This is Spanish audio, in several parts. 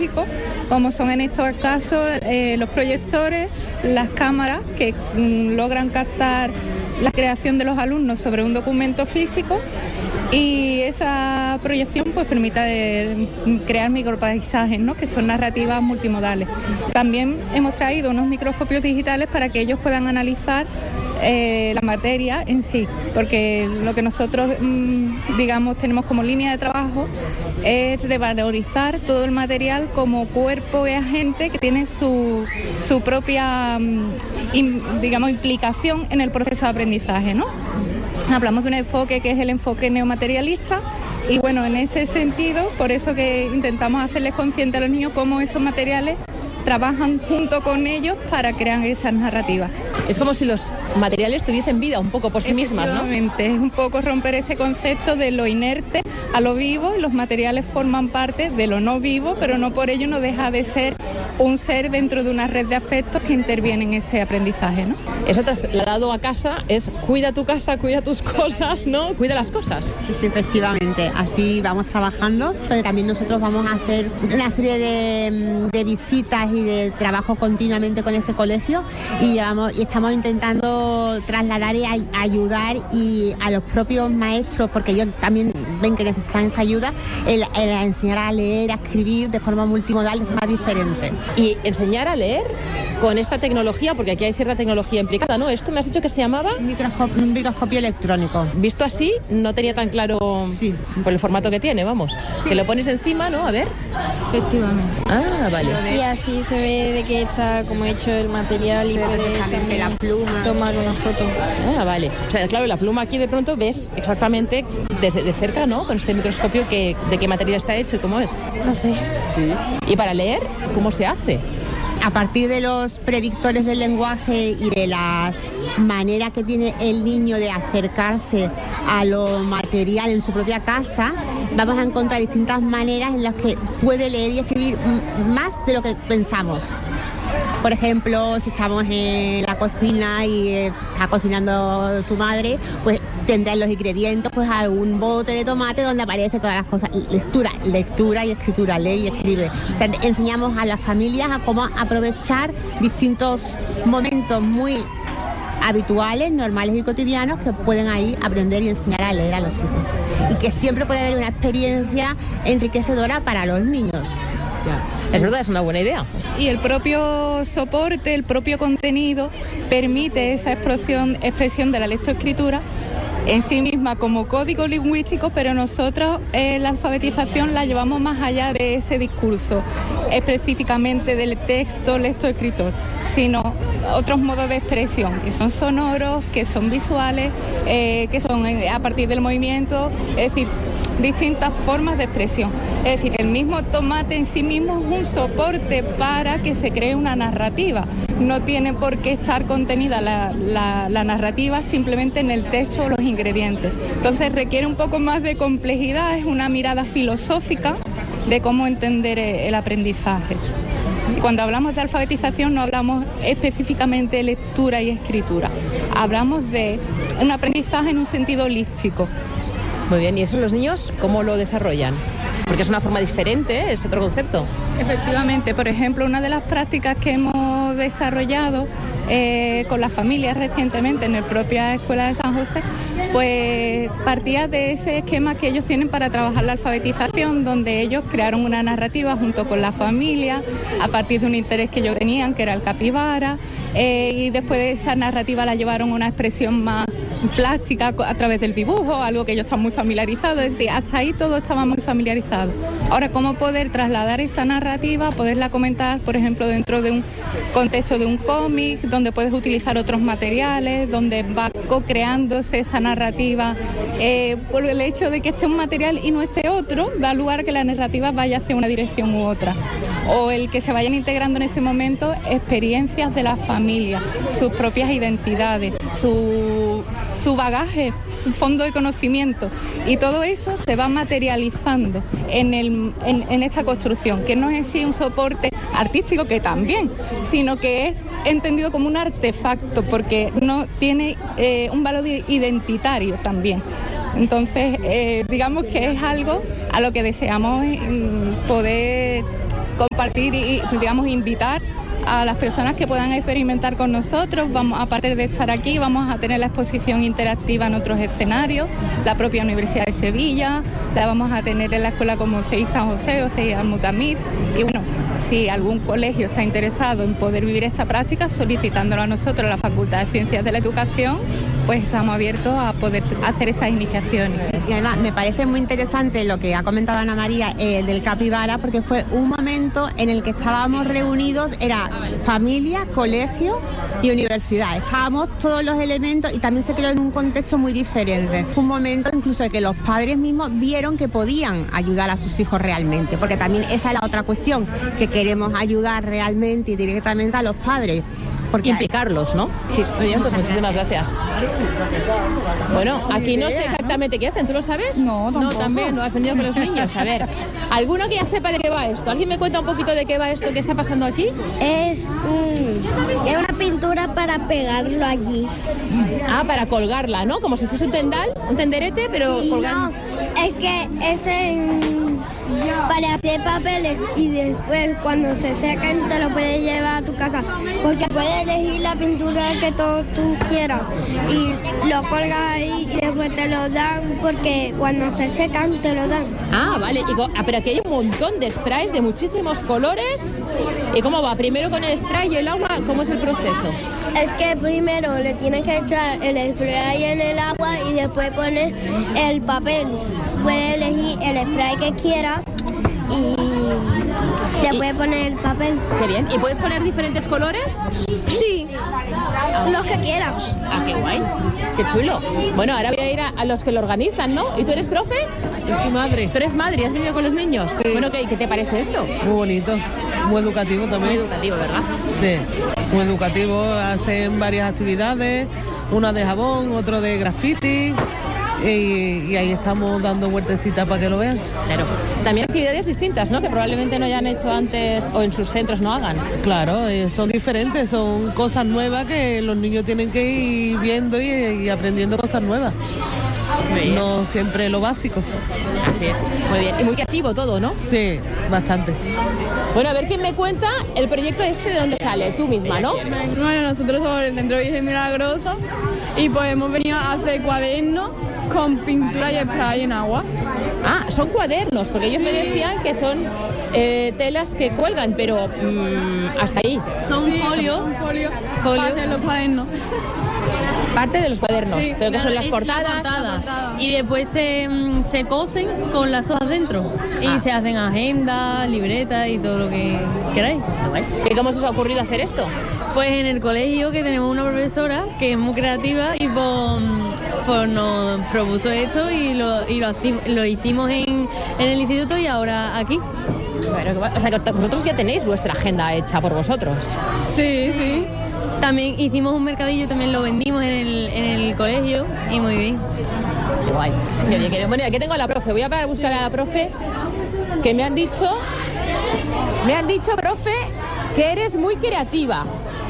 tecnológicos, como son en estos casos los proyectores, las cámaras que logran captar la creación de los alumnos sobre un documento físico, y esa proyección pues permite crear micropaisajes, ¿no?, que son narrativas multimodales. También hemos traído unos microscopios digitales para que ellos puedan analizar la materia en sí, porque lo que nosotros tenemos como línea de trabajo es revalorizar todo el material como cuerpo y agente que tiene su propia implicación en el proceso de aprendizaje, ¿no? Hablamos de un enfoque que es el enfoque neomaterialista, y bueno, en ese sentido, por eso que intentamos hacerles conscientes a los niños cómo esos materiales trabajan junto con ellos para crear esas narrativas. Es como si los materiales tuviesen vida un poco por sí mismas, ¿no? Efectivamente, es un poco romper ese concepto de lo inerte a lo vivo, y los materiales forman parte de lo no vivo, pero no por ello no deja de ser un ser dentro de una red de afectos que interviene en ese aprendizaje, ¿no? Eso trasladado a casa es cuida tu casa, cuida tus cosas, ¿no? Cuida las cosas. Sí, efectivamente, así vamos trabajando. También nosotros vamos a hacer una serie de visitas y de trabajo continuamente con ese colegio, y estamos intentando trasladar y ayudar y a los propios maestros, porque ellos también ven que necesitan esa ayuda, el enseñar a leer, a escribir de forma multimodal, de forma diferente. Y enseñar a leer con esta tecnología, porque aquí hay cierta tecnología implicada, ¿no? Esto me has dicho que se llamaba... Un microscopio electrónico. Visto así, no tenía tan claro, sí, por el formato que tiene, vamos. Sí. Que lo pones encima, ¿no? A ver. Efectivamente. Ah, vale. Y así se ve de qué está como hecho el material, y puedes la pluma, tomar una foto. Ah, vale. O sea, claro, la pluma aquí de pronto ves exactamente desde de cerca, ¿no? Con este microscopio de qué material está hecho y cómo es. No sé. Sí. Y para leer, ¿cómo se hace? A partir de los predictores del lenguaje y de la manera que tiene el niño de acercarse a lo material en su propia casa, vamos a encontrar distintas maneras en las que puede leer y escribir más de lo que pensamos. Por ejemplo, si estamos en la cocina y está cocinando su madre, pues tendrá en los ingredientes pues algún bote de tomate donde aparece todas las cosas. Lectura y escritura, lee y escribe. O sea, enseñamos a las familias a cómo aprovechar distintos momentos muy habituales, normales y cotidianos, que pueden ahí aprender y enseñar a leer a los hijos. Y que siempre puede haber una experiencia enriquecedora para los niños. Ya. Es verdad, es una buena idea. Y el propio soporte, el propio contenido permite esa expresión de la lectoescritura en sí misma como código lingüístico, pero nosotros la alfabetización la llevamos más allá de ese discurso específicamente del texto lector-escritor, sino otros modos de expresión que son sonoros, que son visuales, que son a partir del movimiento, es decir, distintas formas de expresión. Es decir, el mismo tomate en sí mismo es un soporte para que se cree una narrativa. No tiene por qué estar contenida la narrativa simplemente en el texto o los ingredientes. Entonces requiere un poco más de complejidad, es una mirada filosófica de cómo entender el aprendizaje. Y cuando hablamos de alfabetización no hablamos específicamente de lectura y escritura, hablamos de un aprendizaje en un sentido holístico. Muy bien, ¿y eso los niños cómo lo desarrollan? Porque es una forma diferente, es otro concepto. Efectivamente, por ejemplo, una de las prácticas que hemos desarrollado con las familias recientemente en la propia Escuela de San José, pues partía de ese esquema que ellos tienen para trabajar la alfabetización, donde ellos crearon una narrativa junto con la familia, a partir de un interés que ellos tenían, que era el capibara, y después de esa narrativa la llevaron a una expresión más plástica a través del dibujo, algo que ellos están muy familiarizados, es decir, hasta ahí todo estaba muy familiarizado. Ahora, ¿cómo poder trasladar esa narrativa, poderla comentar, por ejemplo, dentro de un contexto de un cómic, donde puedes utilizar otros materiales, donde va co-creándose esa narrativa, por el hecho de que esté un material y no esté otro, da lugar a que la narrativa vaya hacia una dirección u otra, o el que se vayan integrando en ese momento experiencias de la familia, sus propias identidades, su bagaje, su fondo de conocimiento, y todo eso se va materializando en esta construcción, que no es sí un soporte artístico, que también, sino que es entendido como un artefacto, porque no tiene un valor identitario también. Entonces, digamos que es algo a lo que deseamos poder compartir y, digamos, invitar a las personas que puedan experimentar con nosotros. Vamos, aparte de estar aquí, vamos a tener la exposición interactiva en otros escenarios, la propia Universidad de Sevilla, la vamos a tener en la escuela como CEI San José o CEI Al-Mutamid. Y bueno, si algún colegio está interesado en poder vivir esta práctica, solicitándolo a nosotros, a la Facultad de Ciencias de la Educación, pues estamos abiertos a poder hacer esas iniciaciones. Y además me parece muy interesante lo que ha comentado Ana María del capibara, porque fue un momento en el que estábamos reunidos, era familia, colegio y universidad. Estábamos todos los elementos y también se creó en un contexto muy diferente. Fue un momento incluso de que los padres mismos vieron que podían ayudar a sus hijos realmente, porque también esa es la otra cuestión, que queremos ayudar realmente y directamente a los padres. Porque implicarlos, ¿no? Sí. Muy bien, pues muchísimas gracias. Bueno, aquí no sé exactamente qué hacen, ¿tú lo sabes? No, también, no has venido con los niños. A ver, ¿alguno que ya sepa de qué va esto? ¿Alguien me cuenta un poquito de qué va esto, qué está pasando aquí? Es una pintura para pegarlo allí. Ah, para colgarla, ¿no? Como si fuese un tendal, un tenderete, pero colgar. No, es que para hacer papeles y después cuando se secan te lo puedes llevar a tu casa, porque puedes elegir la pintura que tú quieras y lo colgas ahí y después te lo dan, porque cuando se secan te lo dan. Ah, vale, pero aquí hay un montón de sprays de muchísimos colores. ¿Y cómo va? Primero con el spray y el agua, ¿cómo es el proceso? Es que primero le tienes que echar el spray en el agua y después pones el papel. Puedes elegir el spray que quieras y le puedes poner el papel. Qué bien. ¿Y puedes poner diferentes colores? Sí, los que quieras. Ah, qué guay. Qué chulo. Bueno, ahora voy a ir a los que lo organizan, ¿no? ¿Y tú eres profe? Yo soy madre. ¿Tú eres madre y has venido con los niños? Sí. Bueno, ¿qué te parece esto? Muy bonito, muy educativo también. Muy educativo, ¿verdad? Sí, muy educativo. Hacen varias actividades, una de jabón, otro de graffiti. Y ahí estamos dando vueltecitas para que lo vean. Claro. También actividades distintas, ¿no? Que probablemente no hayan hecho antes o en sus centros no hagan. Claro, son diferentes, son cosas nuevas que los niños tienen que ir viendo y aprendiendo cosas nuevas. No siempre lo básico. Así es. Muy bien. Y muy creativo todo, ¿no? Sí, bastante. Bueno, a ver quién me cuenta el proyecto de dónde sale. Tú misma, ¿no? Bueno, nosotros somos el Centro Virgen Milagrosa y pues hemos venido a hacer cuadernos con pintura y spray en agua. Ah, son cuadernos, porque ellos me decían que son telas que cuelgan, pero hasta ahí. Son un folio para hacer los cuadernos. Parte de los cuadernos, Sí, pero que son las es portadas. la portada. Y después se cosen con las hojas dentro. Y se hacen agendas, libretas y todo lo que queráis. ¿Y cómo se os ha ocurrido hacer esto? Pues en el colegio, que tenemos una profesora que es muy creativa y pues nos propuso esto y lo hicimos en el instituto y ahora aquí. O sea, que vosotros ya tenéis vuestra agenda hecha por vosotros. Sí, sí. También hicimos un mercadillo, también lo vendimos en el colegio y muy bien. Qué guay. Qué bien, qué bien. Bueno, aquí tengo a la profe. Voy a parar a buscar a la profe, que me han dicho, profe, que eres muy creativa.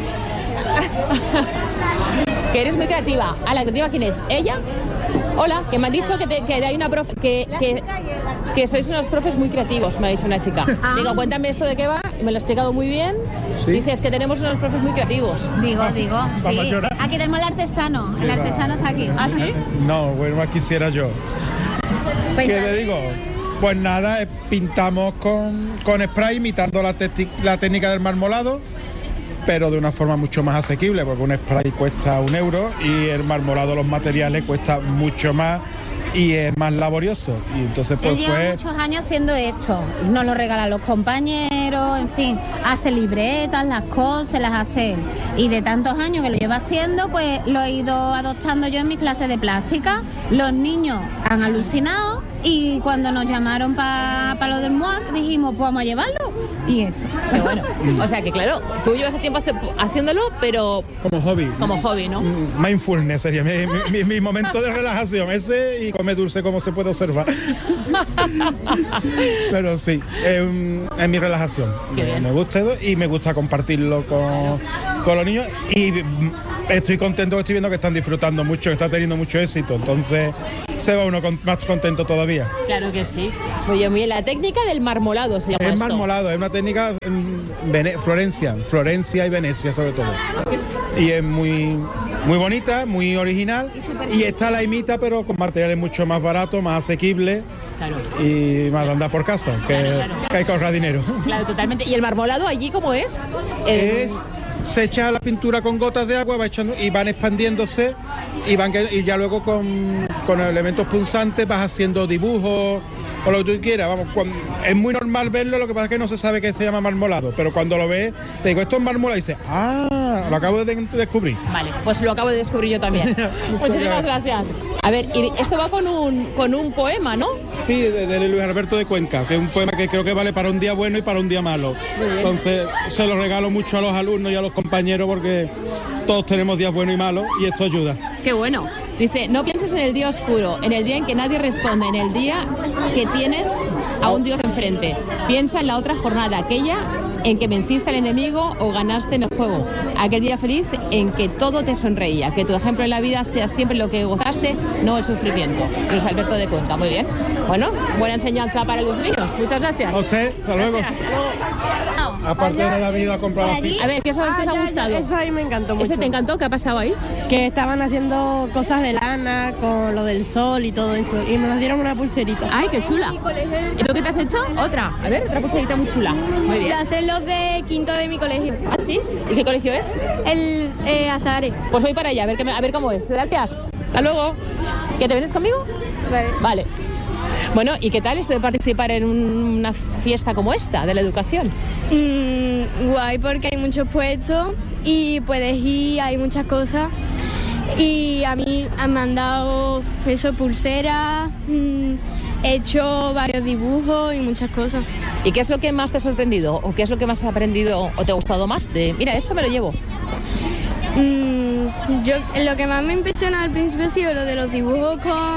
Que eres muy creativa. ¿A la creativa quién es? ¿Ella? Hola, que me han dicho que hay una profe, que sois unos profes muy creativos, me ha dicho una chica. Digo, cuéntame esto de qué va, me lo ha explicado muy bien. ¿Sí? Dices que tenemos unos profes muy creativos. Digo, sí. Aquí tenemos el artesano está aquí. ¿Ah, sí? No, bueno, más quisiera yo. Pues ¿Qué le digo? Pues nada, pintamos con spray imitando la técnica del marmolado, pero de una forma mucho más asequible, porque un spray cuesta €1 y el marmolado, los materiales, cuesta mucho más y es más laborioso. Y entonces pues él lleva muchos años haciendo esto, nos lo regalan los compañeros, en fin, hace libretas, las cose, las hace él. Y de tantos años que lo lleva haciendo, pues lo he ido adoptando yo en mis clases de plástica. Los niños han alucinado y cuando nos llamaron para lo del MUAC dijimos, pues vamos a llevarlo. Y eso. Pero bueno, o sea que claro, tú llevas tiempo haciéndolo, pero como hobby, ¿no? Mindfulness sería mi momento de relajación, ese y comer dulce, como se puede observar. Pero sí, es mi relajación. Me gusta y me gusta compartirlo con los niños y estoy contento, que estoy viendo que están disfrutando mucho, que está teniendo mucho éxito, entonces se va uno más contento todavía. Claro que sí. Oye, muy bien, la técnica del marmolado se llama Es esto. marmolado, es una técnica en Florencia y Venecia sobre todo. Y es muy bonita, muy original, y esta la imita pero con materiales mucho más baratos, más asequibles. Claro. Y más de andar por casa, que hay que ahorrar dinero. Claro, totalmente. ¿Y el marmolado allí cómo es? Se echa la pintura con gotas de agua, va echando, y van expandiéndose y ya luego con elementos punzantes vas haciendo dibujos o lo que tú quieras. Vamos, es muy normal verlo, lo que pasa es que no se sabe que se llama marmolado, pero cuando lo ves, te digo, esto es marmolado, y dices, lo acabo de descubrir. Vale, pues lo acabo de descubrir yo también. Muchísimas gracias. A ver, y esto va con un poema, ¿no? Sí, de Luis Alberto de Cuenca, que es un poema que creo que vale para un día bueno y para un día malo. Entonces se lo regalo mucho a los alumnos y a los compañeros porque todos tenemos días buenos y malos y esto ayuda. Qué bueno. Dice, no pienses en el día oscuro, en el día en que nadie responde, en el día que tienes a un Dios enfrente. Piensa en la otra jornada, aquella en que venciste al enemigo o ganaste en el juego. Aquel día feliz en que todo te sonreía. Que tu ejemplo en la vida sea siempre lo que gozaste, no el sufrimiento. Luis Alberto de Cuenca, muy bien. Bueno, buena enseñanza para los niños. Muchas gracias. A usted, hasta luego. Aparte de la vida, comprar así. A ver, ¿qué os ha gustado? Eso a mí me encantó mucho. ¿Ese te encantó? ¿Qué ha pasado ahí? Que estaban haciendo cosas de lana con lo del sol y todo eso. Y nos dieron una pulserita. ¡Ay, qué chula! ¿Y tú qué te has hecho? Otra. A ver, otra pulserita muy chula. Muy bien. Lo hacen los de quinto de mi colegio. ¿Ah, sí? ¿Y qué colegio es? El Azares. Pues voy para allá, a ver cómo es. Gracias. Hasta luego. ¿Que te vienes conmigo? Vale. Bueno, ¿y qué tal esto de participar en una fiesta como esta, de la educación? Guay, porque hay muchos puestos y puedes ir, hay muchas cosas. Y a mí me han dado pulseras, he hecho varios dibujos y muchas cosas. ¿Y qué es lo que más te ha sorprendido? ¿O qué es lo que más has aprendido o te ha gustado más? Mira, eso me lo llevo. Lo que más me impresiona al principio ha sido lo de los dibujos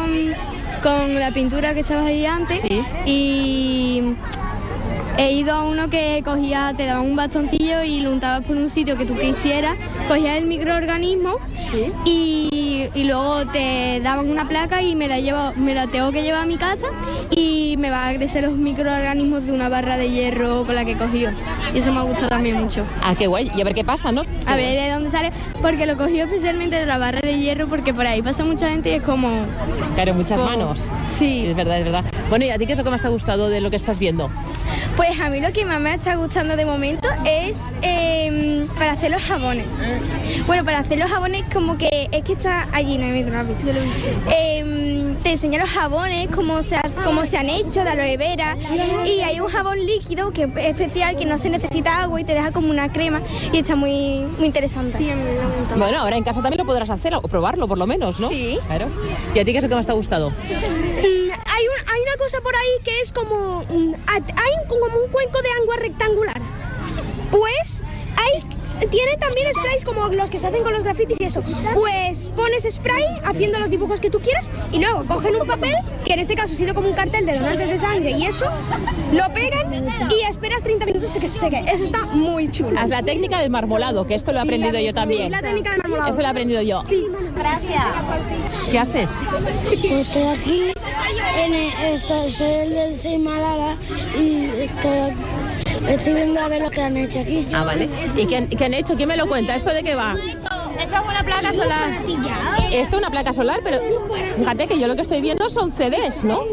con la pintura que estabas ahí antes. Sí. Y he ido a uno que te daban un bastoncillo y lo untabas por un sitio que tú quisieras, cogías el microorganismo. ¿Sí? y luego te daban una placa y me la tengo que llevar a mi casa y me va a crecer los microorganismos de una barra de hierro con la que he cogido. Y eso me ha gustado también mucho. Ah, qué guay. Y a ver qué pasa, ¿no? A ver de dónde sale, porque lo cogí especialmente de la barra de hierro, porque por ahí pasa mucha gente y es como... Claro, muchas manos. Sí, es verdad, es verdad. Bueno, ¿y a ti qué es lo que más te ha gustado de lo que estás viendo? Pues a mí lo que más me está gustando de momento es para hacer los jabones. Bueno, para hacer los jabones como que es que está allí, no me has visto. Te enseña los jabones, cómo se han hecho de aloe vera, y hay un jabón líquido que es especial, que no se necesita agua y te deja como una crema y está muy, muy interesante. Sí, a mí me encanta. Bueno, ahora en casa también lo podrás hacer o probarlo por lo menos, ¿no? Sí. Claro. ¿Y a ti qué es lo que más te ha gustado? Hay una cosa por ahí que es como un cuenco de agua rectangular. Pues tiene también sprays como los que se hacen con los grafitis y eso. Pues pones spray haciendo los dibujos que tú quieras y luego cogen un papel, que en este caso ha sido como un cartel de donantes de sangre y eso, lo pegan y esperas 30 minutos a que se seque. Eso está muy chulo. Es la técnica del marmolado, que esto lo he aprendido yo también. Sí, la técnica del marmolado. Eso lo he aprendido yo. Sí. Gracias. ¿Qué haces? Pues estoy aquí, soy el del Seymalara y estoy viendo a ver lo que han hecho aquí. Ah, vale. ¿Y qué han hecho? ¿Quién me lo cuenta? ¿Esto de qué va? He hecho una placa solar. Esto es una placa solar, pero fíjate que yo lo que estoy viendo son CDs, ¿no?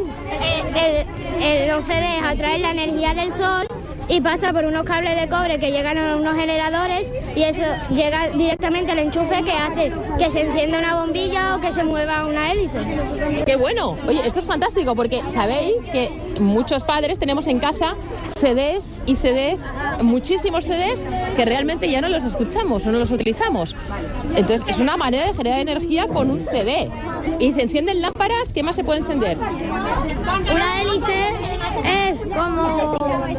Los CDs atraen la energía del sol y pasa por unos cables de cobre que llegan a unos generadores y eso llega directamente al enchufe que hace que se encienda una bombilla o que se mueva una hélice. ¡Qué bueno! Oye, esto es fantástico porque sabéis que muchos padres tenemos en casa CDs y CDs, muchísimos CDs que realmente ya no los escuchamos o no los utilizamos. Entonces es una manera de generar energía con un CD. Y se encienden lámparas, ¿qué más se puede encender? Una hélice es como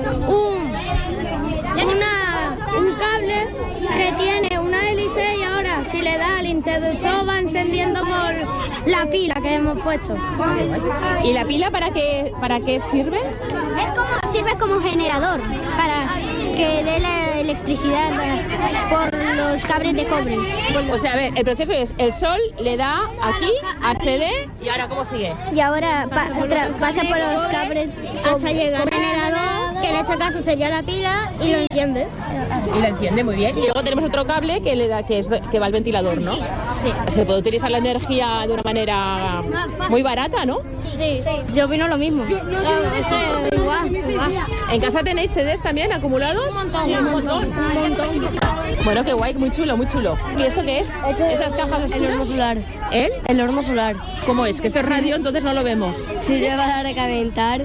un cable que tiene una hélice y ahora si le da al interruptor va encendiendo por la pila que hemos puesto. ¿Y la pila para qué sirve? Sirve como generador para que dé la electricidad por los cables de cobre. O sea, a ver, el proceso es, el sol le da aquí, accede, y ahora ¿cómo sigue? Y ahora pasa por los cables hasta llegar al generador, que en este caso sería la pila, y lo enciende. Y la enciende, muy bien. Sí. Y luego tenemos otro cable que le da, que va al ventilador, ¿no? Sí. Se puede utilizar la energía de una manera muy barata, ¿no? Sí. Yo opino lo mismo. Igual. ¿En casa tenéis CDs también acumulados? Sí, un montón. Bueno, qué guay, muy chulo, muy chulo. ¿Y esto qué es? ¿Estas cajas oscuras? El horno solar. ¿El? El horno solar. ¿Cómo es? Que esto es radio, entonces no lo vemos. Sirve para recalentar.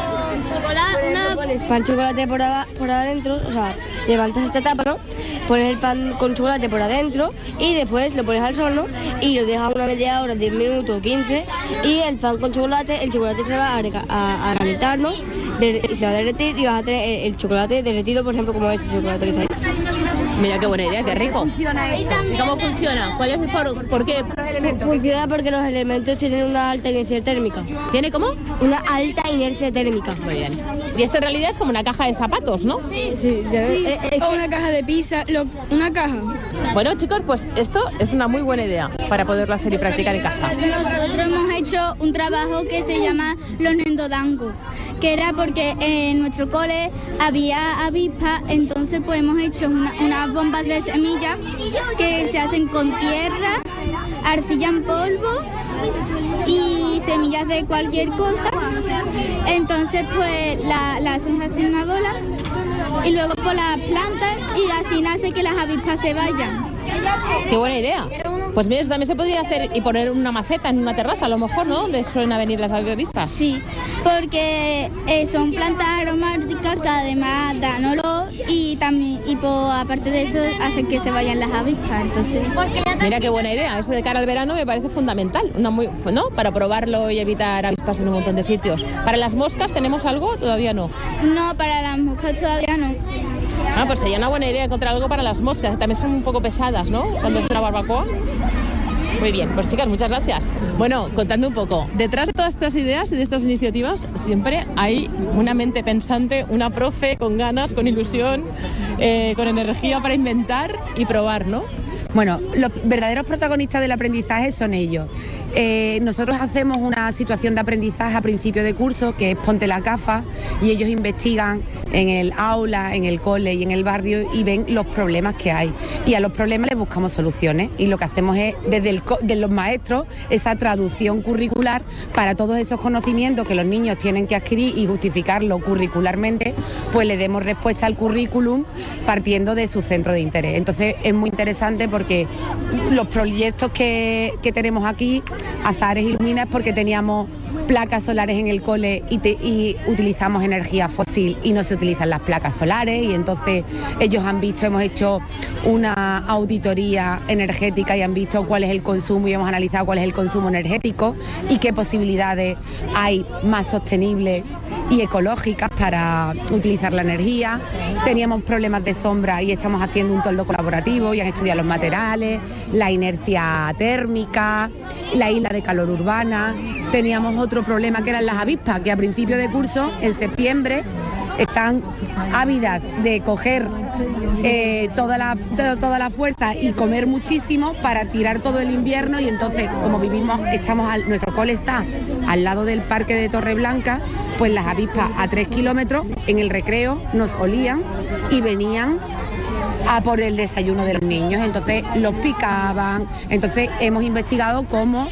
Pones pan chocolate por adentro, o sea, levantas esta tapa, ¿no? Pones el pan con chocolate por adentro y después lo pones al horno y lo dejas una media hora, 10 minutos, 15, y el pan con chocolate, el chocolate se va a calentar, ¿no? Y se va a derretir y vas a tener el chocolate derretido, por ejemplo, como ese chocolate que está ahí. Mira qué buena idea, qué rico. ¿Y cómo funciona? ¿Cuál es el foro? ¿Por qué? Funciona porque los elementos tienen una alta inercia térmica. ¿Tiene cómo? Una alta inercia térmica. Muy bien. Y esto en realidad es como una caja de zapatos, ¿no? Sí. O una caja de pizza, una caja. Bueno, chicos, pues esto es una muy buena idea para poderlo hacer y practicar en casa. Nosotros hemos hecho un trabajo que se llama los nendodango, que era porque en nuestro cole había avispas, entonces pues hemos hecho unas bombas de semillas que se hacen con tierra, arcilla en polvo y semillas de cualquier cosa. Entonces pues la hacen así una bola y luego por las plantas y así nace que las avispas se vayan. Qué buena idea. Pues mira, eso también se podría hacer y poner una maceta en una terraza, a lo mejor, ¿no? Donde suelen venir las avispas. Sí, porque son plantas aromáticas que además dan olor y también aparte de eso hacen que se vayan las avispas. Entonces, mira qué buena idea. Eso de cara al verano me parece fundamental, ¿no? Para probarlo y evitar avispas en un montón de sitios. ¿Para las moscas tenemos algo? Todavía no. No, para las moscas todavía no. Ah, pues sería una buena idea encontrar algo para las moscas, que también son un poco pesadas, ¿no? Cuando es una barbacoa. Muy bien, pues chicas, muchas gracias. Bueno, contadme un poco. Detrás de todas estas ideas y de estas iniciativas siempre hay una mente pensante, una profe con ganas, con ilusión, con energía para inventar y probar, ¿no? Bueno, los verdaderos protagonistas del aprendizaje son ellos. Nosotros hacemos una situación de aprendizaje a principio de curso que es ponte la gafa y ellos investigan en el aula, en el cole y en el barrio y ven los problemas que hay. Y a los problemas les buscamos soluciones y lo que hacemos es desde los maestros esa traducción curricular para todos esos conocimientos que los niños tienen que adquirir y justificarlo curricularmente, pues le demos respuesta al currículum partiendo de su centro de interés. Entonces es muy interesante porque los proyectos que tenemos aquí, Azahares Ilumina, es porque teníamos placas solares en el cole y utilizamos energía fósil y no se utilizan las placas solares, y entonces ellos han visto, hemos hecho una auditoría energética y han visto cuál es el consumo y hemos analizado cuál es el consumo energético y qué posibilidades hay más sostenibles y ecológicas para utilizar la energía. Teníamos problemas de sombra y estamos haciendo un toldo colaborativo y han estudiado los materiales, la inercia térmica, la isla de calor urbana. Teníamos otro problema que eran las avispas, que a principio de curso, en septiembre, están ávidas de coger toda la fuerza y comer muchísimo para tirar todo el invierno, y entonces como nuestro cole está al lado del parque de Torreblanca, pues las avispas a 3 kilómetros en el recreo nos olían y venían a por el desayuno de los niños, entonces los picaban. Entonces hemos investigado cómo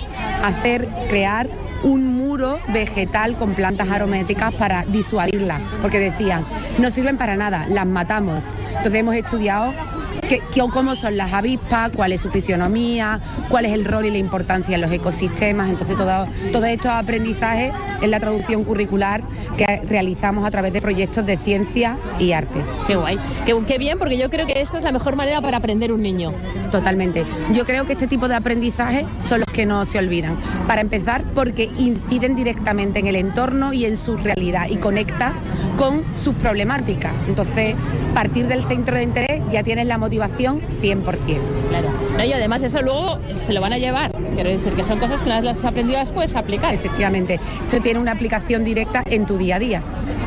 crear un muro vegetal con plantas aromáticas para disuadirlas, porque decían, no sirven para nada, las matamos. Entonces hemos estudiado cómo son las avispas, cuál es su fisionomía, cuál es el rol y la importancia en los ecosistemas. Entonces todo estos aprendizajes es la traducción curricular que realizamos a través de proyectos de ciencia y arte. Qué guay, qué bien, porque yo creo que esta es la mejor manera para aprender un niño. Totalmente. Yo creo que este tipo de aprendizajes son los que no se olvidan. Para empezar, porque inciden directamente en el entorno y en su realidad y conecta con sus problemáticas. Entonces, partir del centro de interés ya tienes la motivación 100%. Claro. No, y además eso luego se lo van a llevar. Quiero decir que son cosas que una vez las has aprendido las puedes aplicar. Efectivamente. Esto tiene una aplicación directa en tu día a día.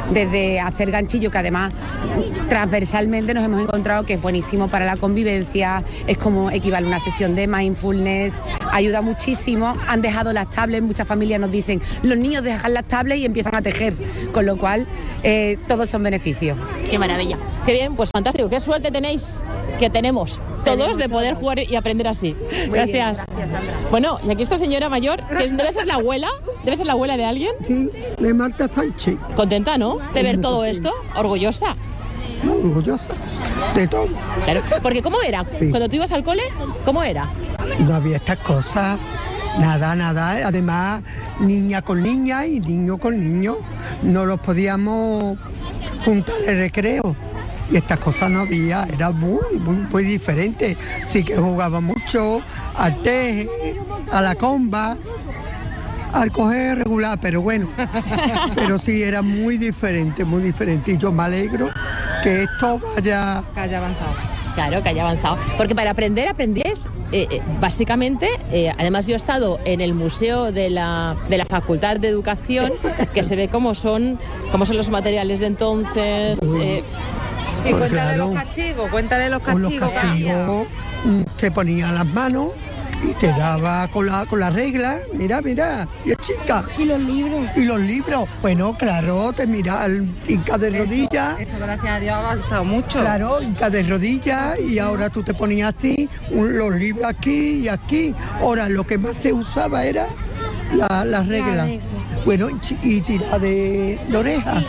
desde hacer ganchillo, que además transversalmente nos hemos encontrado que es buenísimo para la convivencia, es como equivale a una sesión de mindfulness, ayuda muchísimo. Han dejado las tablets, muchas familias nos dicen, los niños dejan las tablets y empiezan a tejer, con lo cual todos son beneficios. Qué maravilla. Qué bien, pues fantástico. Qué suerte tenéis, que tenemos todos de poder jugar y aprender así. Gracias. Gracias, Sandra. Bueno, y aquí esta señora mayor, que debe ser la abuela de alguien. Sí, de Marta Sánchez. Contenta, ¿no? De ver todo esto. Orgullosa. Orgullosa de todo. Claro, porque ¿cómo era? Sí. Cuando tú ibas al cole, ¿cómo era? No había estas cosas, nada. Además, niña con niña y niño con niño. No los podíamos juntar en recreo. Y estas cosas no había, era muy diferente. Sí que jugaba mucho al teje, a la comba, al coger regular, pero bueno, pero sí era muy diferente. Y yo me alegro que esto haya avanzado. Claro, que haya avanzado. Porque para aprendíais, básicamente, además yo he estado en el museo de la Facultad de Educación, que se ve cómo son los materiales de entonces. Y cuéntale los castigos que había. Te ponían las manos y te daba con la regla, mira, y es chica. Y los libros. Bueno, claro, te mira hinca de rodillas. Eso gracias a Dios ha avanzado mucho. Claro, hinca de rodillas y ahora tú te ponías así, los libros aquí y aquí. Ahora lo que más se usaba era la regla. Bueno, y tira de oreja.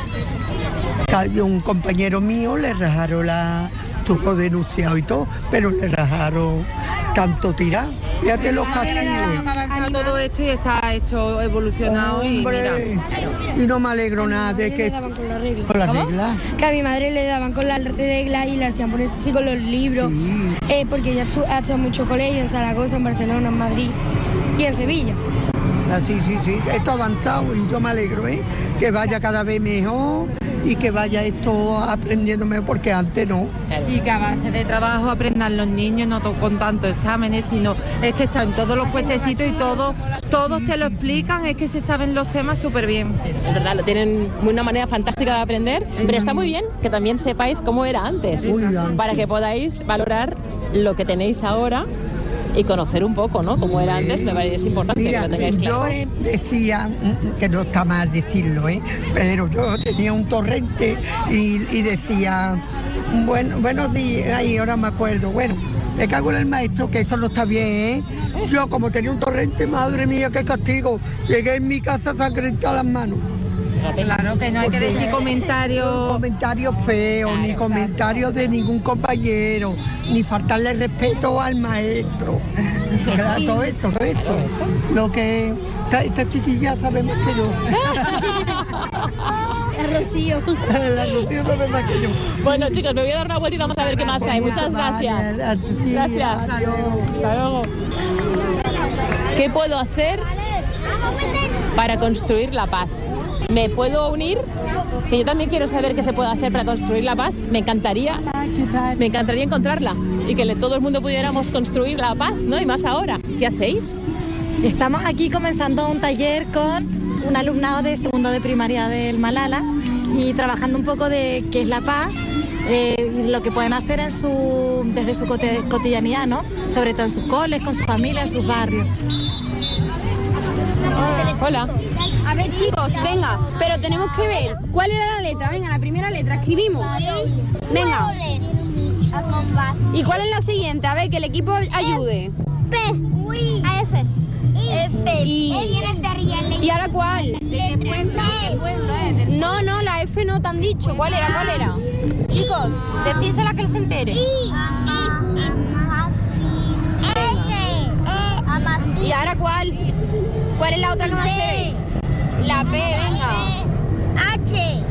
Un compañero mío le rajaron estuvo denunciado y todo, pero le rajaron tanto tirar. Fíjate los castigos. Ha avanzado todo esto y está esto evolucionado. Hombre, y no me alegro nada de que... Con la regla. ¿Con la regla? Que a mi madre le daban con la regla y le hacían ponerse así con los libros. Sí. Porque ella ha hecho mucho colegio en Zaragoza, en Barcelona, en Madrid y en Sevilla. Sí, esto ha avanzado y yo me alegro, que vaya cada vez mejor y que vaya esto aprendiéndome, porque antes no. Y que a base de trabajo aprendan los niños, no con tantos exámenes, sino es que están todos los puestecitos y todos te lo explican, es que se saben los temas súper bien. Sí, es verdad, lo tienen una manera fantástica de aprender, pero está muy bien que también sepáis cómo era antes, para que podáis valorar lo que tenéis ahora y conocer un poco, ¿no? Cómo era antes, me parece importante. Mira, que lo tengáis claro. Yo decía, que no está mal decirlo, pero yo tenía un torrente y decía, buenos días, y ahora me acuerdo, me cago en el maestro, que eso no está bien, Yo, como tenía un torrente, madre mía, qué castigo, llegué en mi casa sangrentada las manos. Claro, que no hay que decir comentarios feos, ni comentarios de ningún compañero, ni faltarle respeto al maestro. Claro, todo esto. Lo que esta chiquilla sabe más que yo. El Rocío. El Rocío sabe más que yo. Bueno, chicos, me voy a dar una vuelta y vamos a ver qué más hay. Muchas gracias. Gracias. Hasta luego. ¿Qué puedo hacer para construir la paz? ¿Me puedo unir? Que yo también quiero saber qué se puede hacer para construir la paz. Me encantaría encontrarla y que todo el mundo pudiéramos construir la paz, ¿no? Y más ahora. ¿Qué hacéis? Estamos aquí comenzando un taller con un alumnado de segundo de primaria del Malala y trabajando un poco de qué es la paz, lo que pueden hacer desde su cotidianidad, ¿no? Sobre todo en sus coles, con su familia, en sus barrios. Hola. A ver, chicos, venga, pero tenemos que ver cuál era la letra. Venga, la primera letra, escribimos. Venga. ¿Y cuál es la siguiente? A ver, que el equipo ayude. P. A F. F. ¿Y ahora cuál? No, la F no te han dicho. ¿Cuál era? Chicos, decírsela que él se entere. ¿Y ahora cuál? ¿Cuál es la otra que más se ve? La P, venga. H.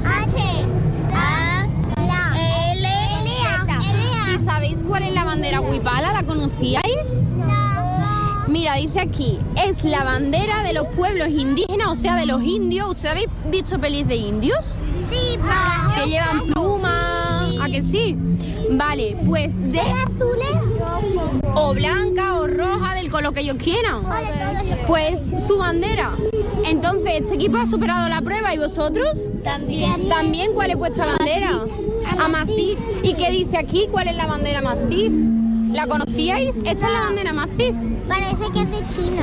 L. ¿Y sabéis cuál es la bandera huipala? ¿La conocíais? No. Mira, dice aquí, es la bandera de los pueblos indígenas, o sea, de los indios. ¿Ustedes habéis visto pelis de indios? Sí, que llevan plumas ¿A que sí? Vale, pues de azules o blanca o roja, del color que ellos quieran. Pues su bandera. Entonces, este equipo ha superado la prueba, ¿y vosotros? También, ¿cuál es vuestra bandera? Amazigh. ¿Y qué dice aquí? ¿Cuál es la bandera Amazigh? ¿La conocíais? Esta es la bandera Amazigh. Parece que es de China.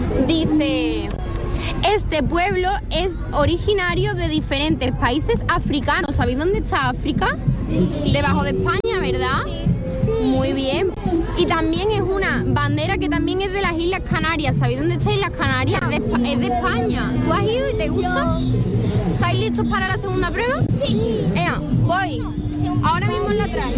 Dice: este pueblo es originario de diferentes países africanos. ¿Sabéis dónde está África? Sí. Debajo de España, ¿verdad? Sí. Muy bien. Y también es una bandera que también es de las Islas Canarias. ¿Sabéis dónde está Islas Canarias? Es de España. ¿Tú has ido y te gusta? ¿Estáis listos para la segunda prueba? Sí. Venga, voy. Ahora mismo en la trae.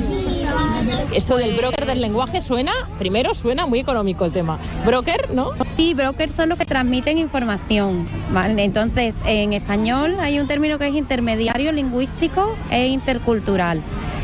Esto del broker del lenguaje suena muy económico el tema. ¿Broker, no? Sí, brokers son los que transmiten información, ¿vale? Entonces, en español hay un término que es intermediario lingüístico e intercultural.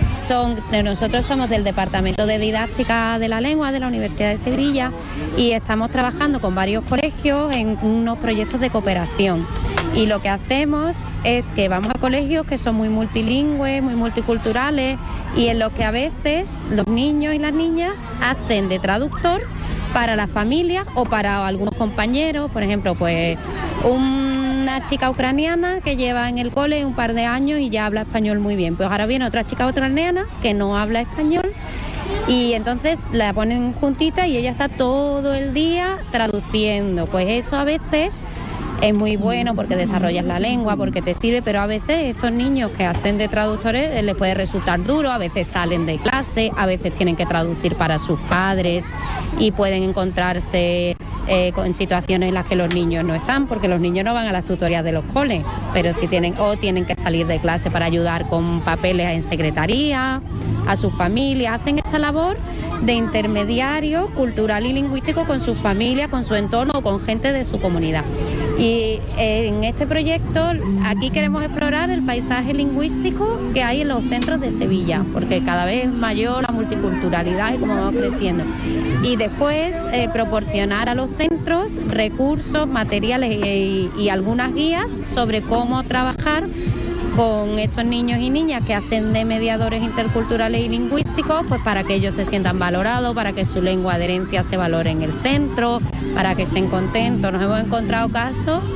Nosotros somos del Departamento de Didáctica de la Lengua de la Universidad de Sevilla y estamos trabajando con varios colegios en unos proyectos de cooperación. Y lo que hacemos es que vamos a colegios que son muy multilingües, muy multiculturales y en los que a veces los niños y las niñas hacen de traductor para la familia o para algunos compañeros. Por ejemplo, pues una chica ucraniana que lleva en el cole un par de años y ya habla español muy bien. Pues ahora viene otra chica ucraniana que no habla español y entonces la ponen juntita y ella está todo el día traduciendo. Pues eso a veces es muy bueno porque desarrollas la lengua, porque te sirve, pero a veces estos niños que hacen de traductores les puede resultar duro, a veces salen de clase, a veces tienen que traducir para sus padres y pueden encontrarse con situaciones en las que los niños no están, porque los niños no van a las tutorías de los coles, pero sí tienen que salir de clase para ayudar con papeles en secretaría, a sus familias, hacen esta labor de intermediario cultural y lingüístico con sus familias, con su entorno o con gente de su comunidad. Y en este proyecto aquí queremos explorar el paisaje lingüístico que hay en los centros de Sevilla, porque cada vez es mayor la multiculturalidad y cómo vamos creciendo. Y después proporcionar a los centros recursos, materiales y algunas guías sobre cómo trabajar con estos niños y niñas que hacen de mediadores interculturales y lingüísticos, pues para que ellos se sientan valorados, para que su lengua de herencia se valore en el centro, para que estén contentos. Nos hemos encontrado casos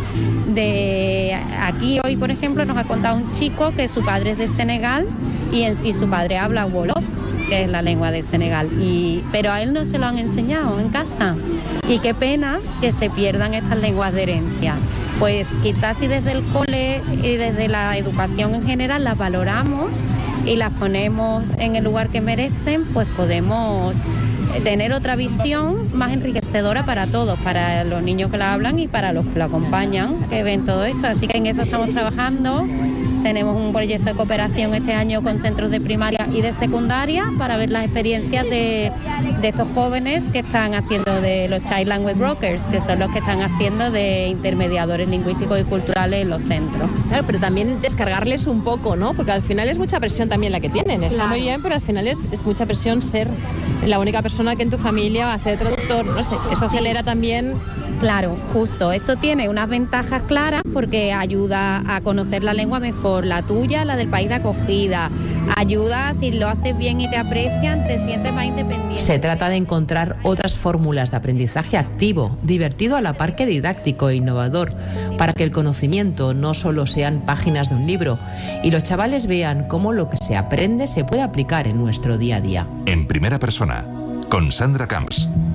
de aquí hoy, por ejemplo, nos ha contado un chico que su padre es de Senegal y su padre habla wolof, que es la lengua de Senegal, pero a él no se lo han enseñado en casa. Y qué pena que se pierdan estas lenguas de herencia. Pues quizás si desde el cole y desde la educación en general las valoramos y las ponemos en el lugar que merecen, pues podemos tener otra visión más enriquecedora para todos, para los niños que la hablan y para los que la acompañan, que ven todo esto. Así que en eso estamos trabajando. Tenemos un proyecto de cooperación este año con centros de primaria y de secundaria para ver las experiencias de estos jóvenes que están haciendo de los Child Language Brokers, que son los que están haciendo de intermediadores lingüísticos y culturales en los centros. Claro, pero también descargarles un poco, ¿no? Porque al final es mucha presión también la que tienen. Está muy bien, pero al final es mucha presión ser la única persona que en tu familia va a hacer traductor. No sé, eso acelera también. Claro, justo. Esto tiene unas ventajas claras porque ayuda a conocer la lengua mejor, la tuya, la del país de acogida. Ayuda, si lo haces bien y te aprecian, te sientes más independiente. Se trata de encontrar otras fórmulas de aprendizaje activo, divertido a la par que didáctico e innovador, para que el conocimiento no solo sean páginas de un libro y los chavales vean cómo lo que se aprende se puede aplicar en nuestro día a día. En primera persona, con Sandra Camps.